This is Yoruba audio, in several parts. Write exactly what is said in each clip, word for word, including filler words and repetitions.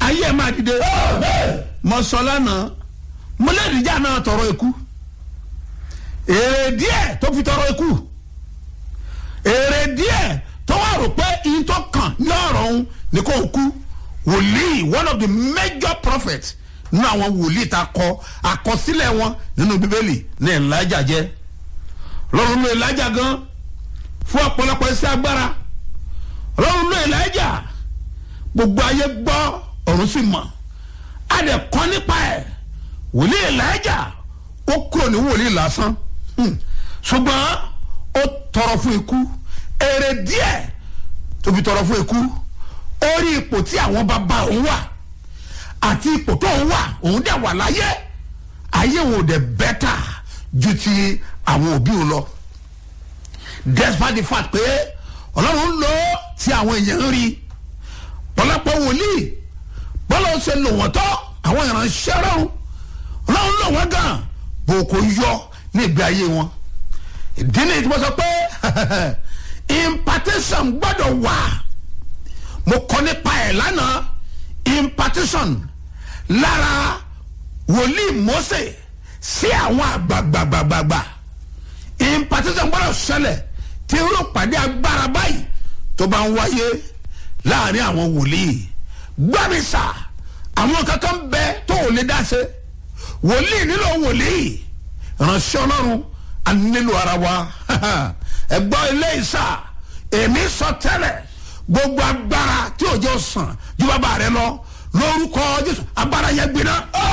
ayé ẹ̀ máa dìde. mo sọ lánàá mo lẹ́ẹ̀dìjà náà tọrọ ikú èrè díẹ̀ tó fi tọrọ ikú èrè díẹ̀ tó wà rò pé iye tó kàn ní ọ̀rọ̀ òun ni kò kú. wòlíì one of the major prophets nínú àwọn wòlíì ta kọ àkọsílẹ̀ wọn nínú bíbélì ní Èlíjà jẹ́. Ọlọ́run ló Èlíjà gan fún ọ̀pọ̀lọpọ̀ iṣẹ́ agbára. Ọlọ́run ló Èlíjà gbogbo ayé gbọ́ ọ̀run sì mọ̀ a lè kọ́ nípa ẹ̀. wòlíì Èlíjà ó kúrò ní wòlíì lásán ṣùgbọ́n ó tọrọ fún ikú èrè díẹ̀ tó fi tọrọ fún ikú orí ipò tí àwọn bàbá òun wà àti ipò tó òun wà òun dẹ̀ wà láyé ayé òun dẹ̀ bẹ́tà ju ti àwọn òbí òun lọ despite the fact pé Ọlọ́run lò ó tí àwọn èèyàn ń rí pọ̀lọpọ̀ wòlíì bọ́lá ó ṣe lò wọ́n tọ́ àwọn ìránṣẹ́ Ọlọ́run Ọlọ́run lò wọ́n gan bò kò yọ ní ìgbé ayé wọn. ìdí ni tí mo sọ pé impartation gbọ́dọ̀ wà mo kọ́ nípa ẹ̀ lánàá impartation lára wòlíì Mósè sí àwọn àgbàgbàgbàgbà impartation gbọ́dọ̀ ṣẹlẹ̀ tí irú pàdé agbára báyìí tó bá ń wáyé láàrin àwọn wòlíì gbàmísà àwọn kankan bẹ tó ò lè dá ṣe wòlíì nílò wòlíì ránṣẹ́ Ọlọ́run a nílò ara wa ẹgbọ́n ilé ìsà èmi sọ tẹ́lẹ̀ gbogbo agbára tí òjò sàn ju bàbá rẹ lọ lórúkọ Jésù agbára yẹn gbiná.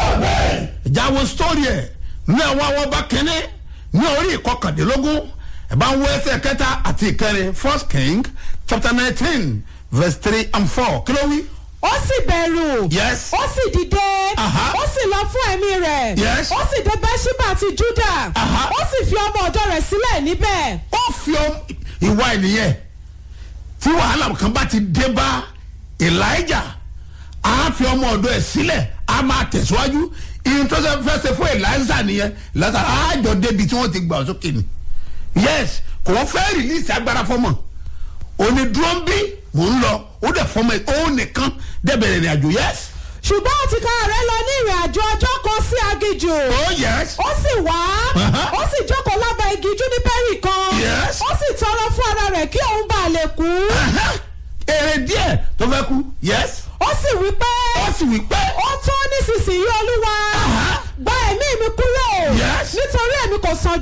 ìjáwó sítórì ẹ̀ ní àwọn àwọn ọba kínní ní orí ìkọkàndínlógún ẹ̀ bá ń wọ ẹsẹ̀ kẹta àti ìkẹrin First King chapter nineteen verse three and four kí ló wí. ó sì bẹ̀rù. yes. ó sì dìde. Aha. ó sì lọ fún ẹ̀mí rẹ̀. Yes. ó sì dé Bẹ́ṣíbà àti Júdà. Aha. ó sì fi ọmọ ọ̀dọ̀ rẹ̀ sílẹ̀ níbẹ̀. ó fi ìwà ènìyàn tí wàhálà kan bá ti dé bá Elijah á fi ọmọ ọ̀dọ̀ ẹ̀ sílẹ̀ á máa tẹ̀síwájú ìyẹn tó fẹ́ ṣe fún Elijah nìyẹn Elijah á jọ débi tí wọ́n ti gbà sókè ni yes kò wọ́n fẹ́ release agbára fọmọ òní dúró ń bí mò ń lọ ó dẹ̀ fọmọ ẹ̀ ó nìkan dẹ̀ bẹ̀rẹ̀ ìrìn àjò yes. ṣùgbọ́n òtítọ́ rẹ̀ lọ ní ìrìn àjò ọjọ́ kan sí aginjù. oh yes. ó sì wá. Uh-huh. ó sì jókòó lábẹ́ igi júnípẹ́rì kan. Yes. ó sì tọrọ fún ara rẹ̀ kí òun bá lè kú. èrè díẹ̀ tó fẹ́ kú yes. ó sì wí pé. ó sì wí pé. ó tó nísinsìnyí Olúwa. Uh-huh. gba ẹ̀mí mi kúrò. Yes. nítorí ẹ̀mí kò sàn